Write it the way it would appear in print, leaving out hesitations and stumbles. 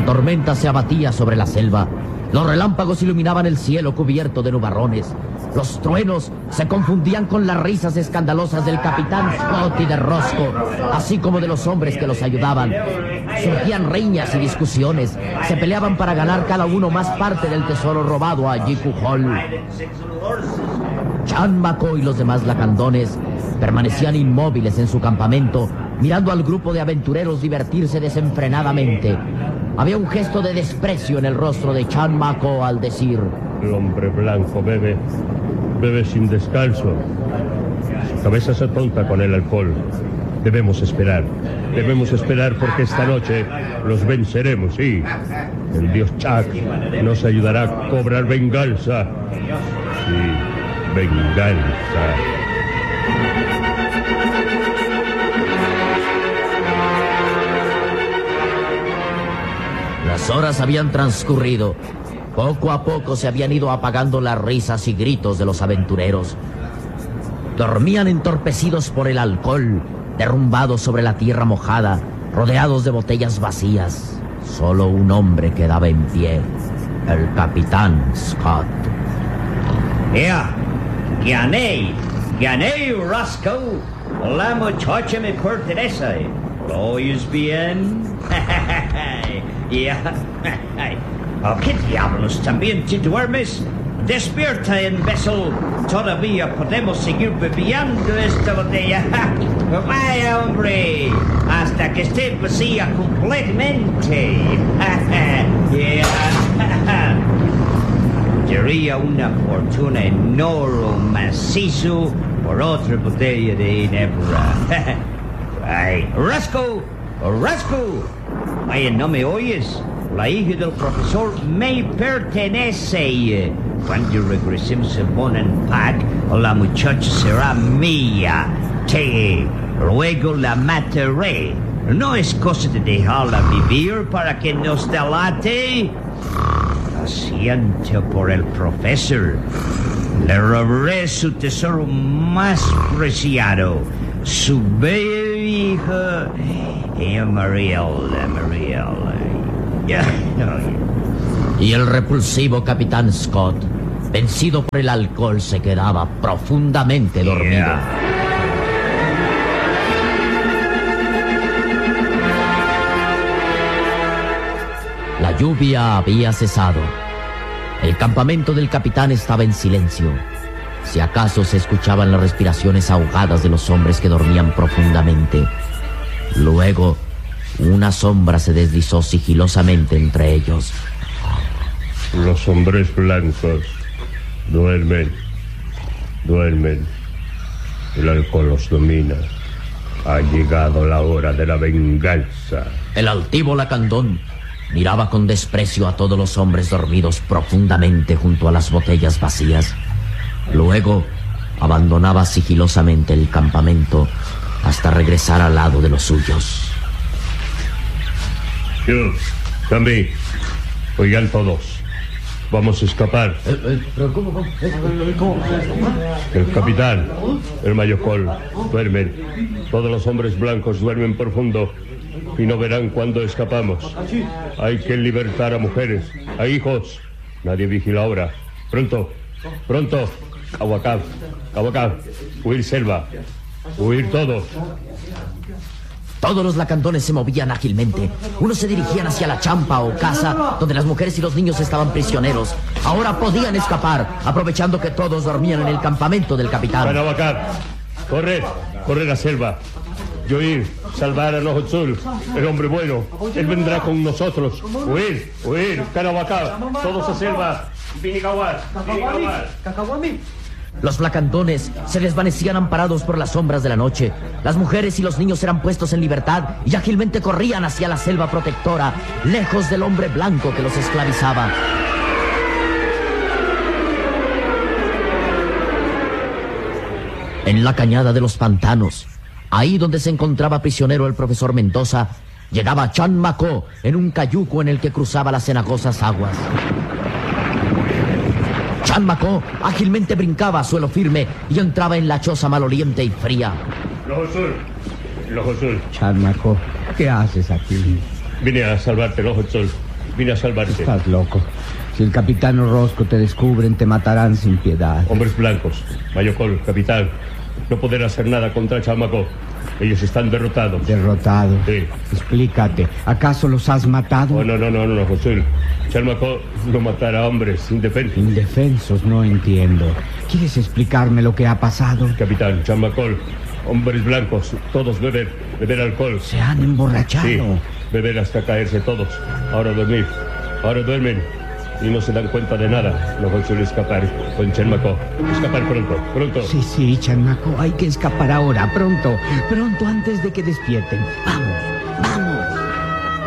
La tormenta se abatía sobre la selva. Los relámpagos iluminaban el cielo cubierto de nubarrones. Los truenos se confundían con las risas escandalosas del capitán Scott y de Roscoe, así como de los hombres que los ayudaban. Surgían riñas y discusiones. Se peleaban para ganar cada uno más parte del tesoro robado a Jiku Hall. Chan Mako y los demás lacandones permanecían inmóviles en su campamento, mirando al grupo de aventureros divertirse desenfrenadamente. Había un gesto de desprecio en el rostro de Chan Mako al decir: el hombre blanco bebe sin descanso. Su cabeza se atonta con el alcohol. Debemos esperar porque esta noche los venceremos, sí. El dios Chak nos ayudará a cobrar venganza. Sí, venganza. Las horas habían transcurrido. Poco a poco se habían ido apagando las risas y gritos de los aventureros. Dormían entorpecidos por el alcohol, derrumbados sobre la tierra mojada, rodeados de botellas vacías. Solo un hombre quedaba en pie, el capitán Scott. Gané, Roscoe. La muchacha me pertenece. ¿Lo oyes bien? ¿Qué diablos? ¿También te duermes? Despierta, imbécil. Todavía podemos seguir bebiendo esta botella. Vaya, hombre, hasta que esté vacía completamente. Daría una fortuna enorme macizo por otra botella de ginebra. Ay, Roscoe. Ay, ¿no me oyes? La hija del profesor me pertenece. Cuando regresemos a Bonenpack, la muchacha será mía. Luego la mataré. No es cosa de dejarla vivir para que nos delate. Lo siento por el profesor. Le robaré su tesoro más preciado, su bella hija, Mariela. Y el repulsivo capitán Scott, vencido por el alcohol, se quedaba profundamente dormido. La lluvia había cesado. El campamento del capitán estaba en silencio. Si acaso se escuchaban las respiraciones ahogadas de los hombres que dormían profundamente. Luego, una sombra se deslizó sigilosamente entre ellos. Los hombres blancos duermen. El alcohol los domina. Ha llegado la hora de la venganza. El altivo lacandón miraba con desprecio a todos los hombres dormidos profundamente junto a las botellas vacías. Luego abandonaba sigilosamente el campamento hasta regresar al lado de los suyos. También, oigan todos, vamos a escapar. ¿Cómo? El capitán, el mayocol, duermen. Todos los hombres blancos duermen profundo y no verán cuando escapamos. Hay que libertar a mujeres, a hijos. Nadie vigila ahora. Pronto. Cahuacab, huir selva, huir todos. Todos los lacandones se movían ágilmente. Unos se dirigían hacia la champa o casa, donde las mujeres y los niños estaban prisioneros. Ahora podían escapar, aprovechando que todos dormían en el campamento del capitán. Canabacar, correr a selva. Yoir, salvar a Nohotzul, el hombre bueno. Él vendrá con nosotros. Huir, Canabacar, todos a selva. Vinigawar. Los flacandones se desvanecían amparados por las sombras de la noche. Las mujeres y los niños eran puestos en libertad y ágilmente corrían hacia la selva protectora, lejos del hombre blanco que los esclavizaba. En la cañada de los pantanos, ahí donde se encontraba prisionero el profesor Mendoza, llegaba Chan Mako en un cayuco en el que cruzaba las cenagosas aguas. Chan Mako ágilmente brincaba a suelo firme y entraba en la choza maloliente y fría. Lojosul. Chan Mako, ¿qué haces aquí? Vine a salvarte, Lojosul. Vine a salvarte. Estás loco. Si el capitán Orozco te descubren, te matarán sin piedad. Hombres blancos, Mayocol, capitán, no podrán hacer nada contra Chamaco. Ellos están derrotados. Derrotado. Sí. Explícate. ¿Acaso los has matado? Oh, no, José. Chamaco no matará a hombres indefensos. Indefensos, no entiendo. ¿Quieres explicarme lo que ha pasado? Capitán, Chamacol, hombres blancos, todos beber alcohol. Se han emborrachado. Sí, beber hasta caerse todos. Ahora dormir. Ahora duermen y no se dan cuenta de nada. No consuelo escapar con Chamaco. Escapar pronto. Sí, Chamaco, hay que escapar ahora, pronto, antes de que despierten. Vamos.